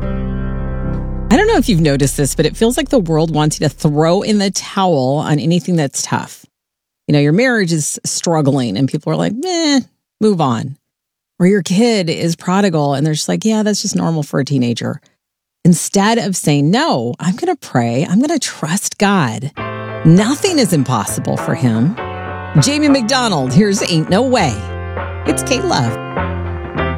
I don't know if you've noticed this, but it feels like the world wants you to throw in the towel on anything that's tough. Your marriage is struggling and people are like, move on. Or your kid is prodigal and they're just like, yeah, that's just normal for a teenager. Instead of saying, no, I'm going to pray. I'm going to trust God. Nothing is impossible for him. Jamie McDonald, here's Ain't No Way. It's K-Love.